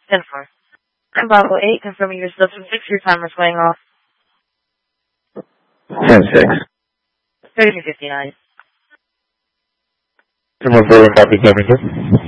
10-4. I'm Bravo 8, confirming your still from 6, your timer's going off. 10-6. 3359. 214, copy 72.